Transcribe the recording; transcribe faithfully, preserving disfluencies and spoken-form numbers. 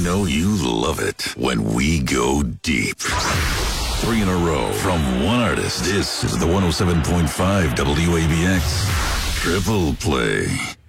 know you love it when we go deep. Three in a row from one artist. This is the one oh seven point five W A B X Triple Play.